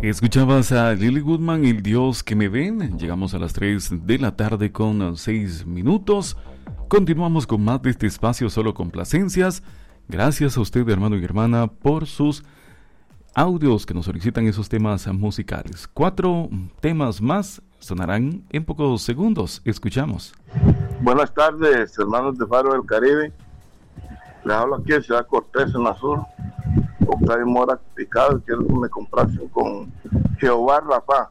Escuchabas a Lily Goodman, El Dios que me ven. Llegamos a las 3 de la tarde con 6 minutos. Continuamos con más de este espacio Solo Complacencias. Gracias a usted, hermano y hermana, por sus audios que nos solicitan esos temas musicales. 4 temas más sonarán en pocos segundos. Escuchamos. Buenas tardes, hermanos de Faro del Caribe. Les hablo aquí en Ciudad Cortés, en la sur. Octavio Mora Picado, quiero que me complacen con Jehová Rafa.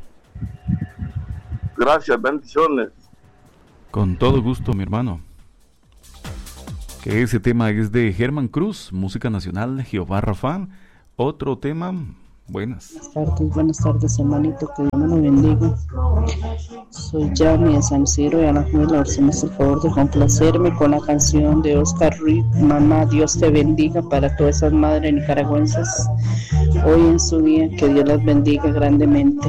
Gracias, bendiciones. Con todo gusto, mi hermano. Que ese tema es de Germán Cruz, música nacional, Jehová Rafa. Otro tema, buenas tardes, hermanito, que Dios me lo bendiga. Soy Yami de San Isidro y Alajuela. Ahora se me hace el favor de complacerme con la canción de Oscar Ruiz, Mamá, Dios te bendiga, para todas esas madres nicaragüenses hoy en su día. Que Dios las bendiga grandemente.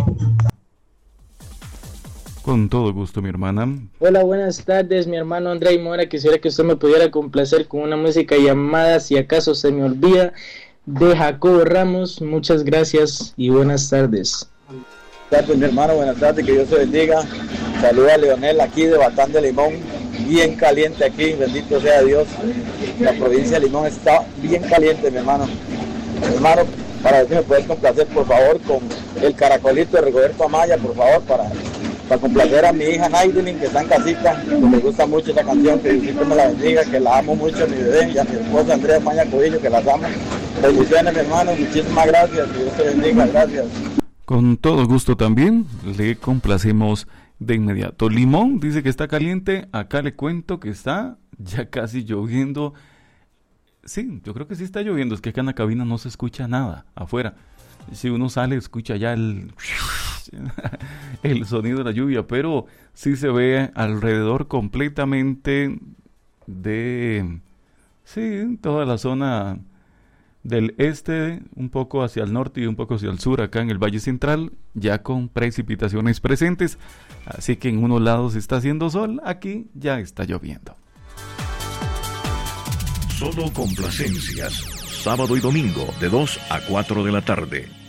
Con todo gusto, mi hermana. Hola, buenas tardes, mi hermano André Mora. Quisiera que usted me pudiera complacer con una música llamada Si acaso se me olvida, de Jacobo Ramos. Muchas gracias y buenas tardes. Buenas tardes, mi hermano, buenas tardes, que Dios te bendiga. Saluda a Leonel aquí de Batán de Limón, bien caliente aquí, bendito sea Dios. La provincia de Limón está bien caliente, mi hermano. Hermano, para ver si me puedes complacer, por favor, con el caracolito de Rigoberto Amaya, por favor, para complacer a mi hija Naidelin, que está en casita, que me gusta mucho esa canción, que Diosito me la bendiga, que la amo mucho a mi bebé y a mi esposa Andrea Maña Codillo, que las amo. Bendiciones, mi hermano, muchísimas gracias, que Dios te bendiga, gracias. Con todo gusto también, le complacemos de inmediato. Limón dice que está caliente, acá le cuento que está ya casi lloviendo. Sí, yo creo que sí está lloviendo, es que acá en la cabina no se escucha nada, afuera. Si uno sale, escucha ya el sonido de la lluvia, pero sí se ve alrededor completamente de, sí, toda la zona del este, un poco hacia el norte y un poco hacia el sur, acá en el Valle Central, ya con precipitaciones presentes, así que en unos lados está haciendo sol, aquí ya está lloviendo. Solo Complacencias, sábado y domingo de 2 a 4 de la tarde.